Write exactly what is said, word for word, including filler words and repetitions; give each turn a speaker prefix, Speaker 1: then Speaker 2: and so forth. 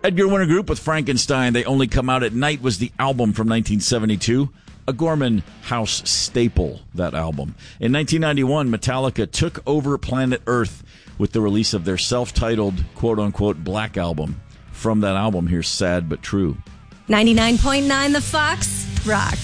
Speaker 1: Edgar Winter Group with Frankenstein, They Only Come Out at Night was the album from nineteen seventy-two. A Gorman House staple, that album. In nineteen ninety-one, Metallica took over planet Earth with the release of their self-titled, quote-unquote, Black Album. From that album, here's Sad But True.
Speaker 2: ninety-nine point nine The Fox rocks.